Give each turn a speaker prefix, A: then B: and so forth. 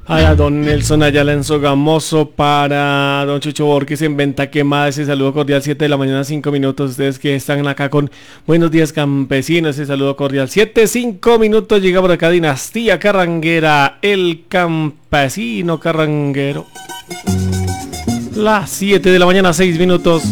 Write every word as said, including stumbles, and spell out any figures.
A: Para don Nelson Ayala en Sogamoso, para don Chucho Borges en Venta Quemada, ese saludo cordial, siete de la mañana, cinco minutos, ustedes que están acá con Buenos Días Campesinos, ese saludo cordial, siete, cinco minutos, llega por acá Dinastía Carranguera, el campesino carranguero, las siete de la mañana, seis minutos.